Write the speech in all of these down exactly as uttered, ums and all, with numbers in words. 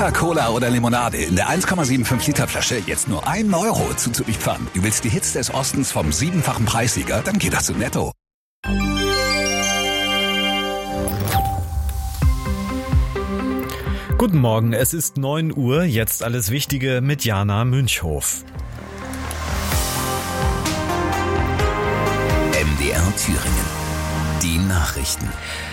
Wodka, Cola oder Limonade in der eins Komma fünfundsiebzig Liter Flasche jetzt nur ein Euro zuzüglich Pfand. Du willst die Hits des Ostens vom siebenfachen Preissieger? Dann geht das zu Netto. Guten Morgen, es ist neun Uhr, jetzt alles Wichtige mit Jana Münchhof. M D R Thüringen. Die Nachrichten.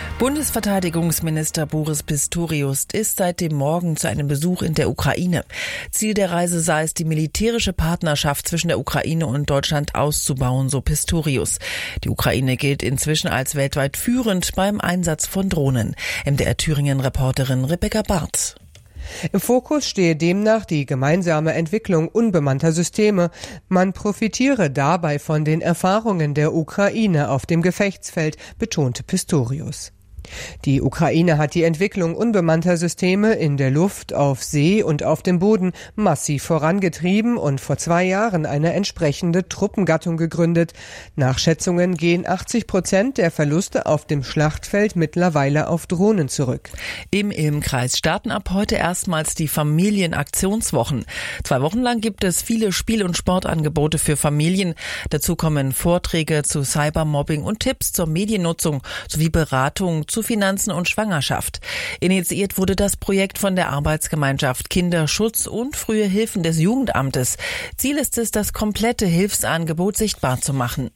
Bundesverteidigungsminister Boris Pistorius ist seit dem Morgen zu einem Besuch in der Ukraine. Ziel der Reise sei es, die militärische Partnerschaft zwischen der Ukraine und Deutschland auszubauen, so Pistorius. Die Ukraine gilt inzwischen als weltweit führend beim Einsatz von Drohnen. M D R Thüringen-Reporterin Rebecca Barth. Im Fokus stehe demnach die gemeinsame Entwicklung unbemannter Systeme. Man profitiere dabei von den Erfahrungen der Ukraine auf dem Gefechtsfeld, betonte Pistorius. Die Ukraine hat die Entwicklung unbemannter Systeme in der Luft, auf See und auf dem Boden massiv vorangetrieben und vor zwei Jahren eine entsprechende Truppengattung gegründet. Nach Schätzungen gehen achtzig Prozent der Verluste auf dem Schlachtfeld mittlerweile auf Drohnen zurück. Im Ilm-Kreis starten ab heute erstmals die Familienaktionswochen. Zwei Wochen lang gibt es viele Spiel- und Sportangebote für Familien. Dazu kommen Vorträge zu Cybermobbing und Tipps zur Mediennutzung sowie Beratung zu Finanzen und Schwangerschaft. Initiiert wurde das Projekt von der Arbeitsgemeinschaft Kinderschutz und Frühe Hilfen des Jugendamtes. Ziel ist es, das komplette Hilfsangebot sichtbar zu machen.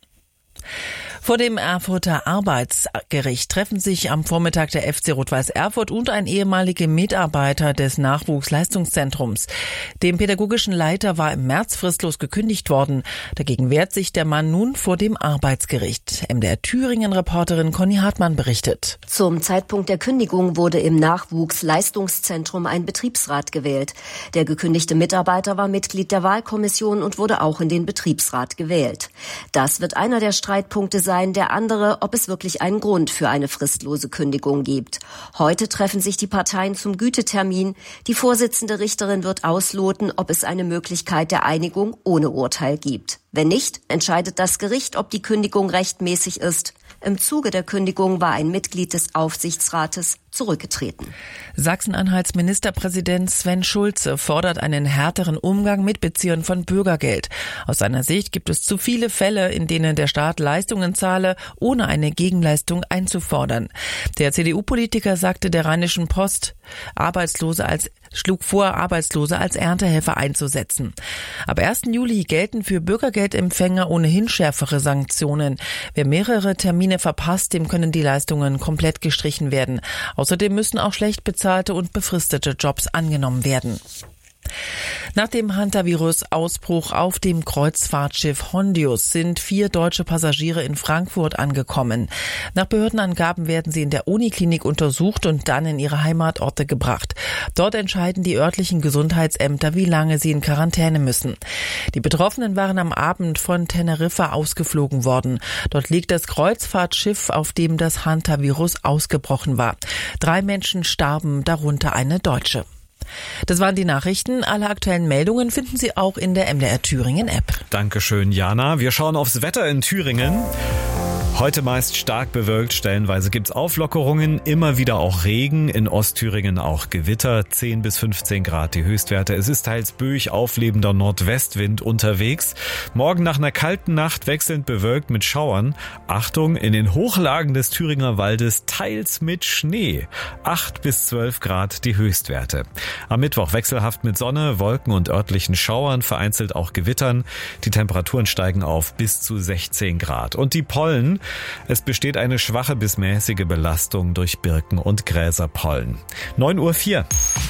Vor dem Erfurter Arbeitsgericht treffen sich am Vormittag der F C Rot-Weiß Erfurt und ein ehemaliger Mitarbeiter des Nachwuchsleistungszentrums. Dem pädagogischen Leiter war im März fristlos gekündigt worden. Dagegen wehrt sich der Mann nun vor dem Arbeitsgericht. M D R Thüringen-Reporterin Conny Hartmann berichtet. Zum Zeitpunkt der Kündigung wurde im Nachwuchsleistungszentrum ein Betriebsrat gewählt. Der gekündigte Mitarbeiter war Mitglied der Wahlkommission und wurde auch in den Betriebsrat gewählt. Das wird einer der Streitpunkte sein. Der andere, ob es wirklich einen Grund für eine fristlose Kündigung gibt. Heute treffen sich die Parteien zum Gütetermin. Die Vorsitzende Richterin wird ausloten, ob es eine Möglichkeit der Einigung ohne Urteil gibt. Wenn nicht, entscheidet das Gericht, ob die Kündigung rechtmäßig ist. Im Zuge der Kündigung war ein Mitglied des Aufsichtsrates zurückgetreten. Sachsen-Anhalts Ministerpräsident Sven Schulze fordert einen härteren Umgang mit Beziehern von Bürgergeld. Aus seiner Sicht gibt es zu viele Fälle, in denen der Staat Leistungen zahle, ohne eine Gegenleistung einzufordern. Der C D U-Politiker sagte der Rheinischen Post, Arbeitslose als schlug vor, Arbeitslose als Erntehelfer einzusetzen. Ab ersten Juli gelten für Bürgergeldempfänger ohnehin schärfere Sanktionen. Wer mehrere Termine verpasst, dem können die Leistungen komplett gestrichen werden. Außerdem müssen auch schlecht bezahlte und befristete Jobs angenommen werden. Nach dem Hantavirus-Ausbruch auf dem Kreuzfahrtschiff Hondius sind vier deutsche Passagiere in Frankfurt angekommen. Nach Behördenangaben werden sie in der Uniklinik untersucht und dann in ihre Heimatorte gebracht. Dort entscheiden die örtlichen Gesundheitsämter, wie lange sie in Quarantäne müssen. Die Betroffenen waren am Abend von Teneriffa ausgeflogen worden. Dort liegt das Kreuzfahrtschiff, auf dem das Hantavirus ausgebrochen war. Drei Menschen starben, darunter eine Deutsche. Das waren die Nachrichten. Alle aktuellen Meldungen finden Sie auch in der M D R Thüringen App. Dankeschön, Jana. Wir schauen aufs Wetter in Thüringen. Heute meist stark bewölkt, stellenweise gibt's Auflockerungen, immer wieder auch Regen, in Ostthüringen auch Gewitter, zehn bis fünfzehn Grad die Höchstwerte. Es ist teils böig auflebender Nordwestwind unterwegs. Morgen nach einer kalten Nacht wechselnd bewölkt mit Schauern. Achtung, in den Hochlagen des Thüringer Waldes teils mit Schnee. acht bis zwölf Grad die Höchstwerte. Am Mittwoch wechselhaft mit Sonne, Wolken und örtlichen Schauern, vereinzelt auch Gewittern. Die Temperaturen steigen auf bis zu sechzehn Grad. Und die Pollen: Es besteht eine schwache bis mäßige Belastung durch Birken- und Gräserpollen. neun Uhr vier.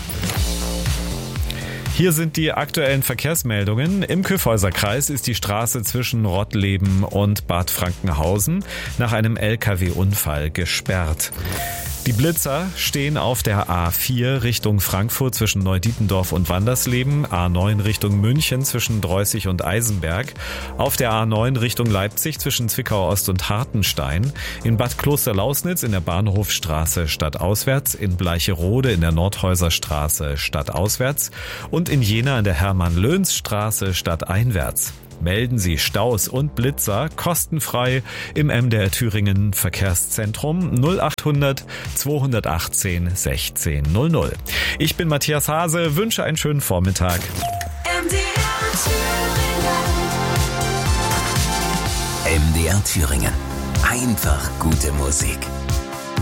Hier sind die aktuellen Verkehrsmeldungen. Im Kyffhäuser-Kreis ist die Straße zwischen Rottleben und Bad Frankenhausen nach einem L K W-Unfall gesperrt. Die Blitzer stehen auf der A vier Richtung Frankfurt zwischen Neudietendorf und Wandersleben, A neun Richtung München zwischen Dreußig und Eisenberg, auf der A neun Richtung Leipzig zwischen Zwickau Ost und Hartenstein, in Bad Klosterlausnitz in der Bahnhofstraße stadtauswärts, in Bleicherode in der Nordhäuserstraße stadtauswärts und in Jena in der Hermann-Löns-Straße stadteinwärts. melden Sie Staus und Blitzer kostenfrei im M D R Thüringen Verkehrszentrum null achthundert zweihundertachtzehn sechzehn null null. Ich bin Matthias Hase, wünsche einen schönen Vormittag. M D R Thüringen. M D R Thüringen. Einfach gute Musik.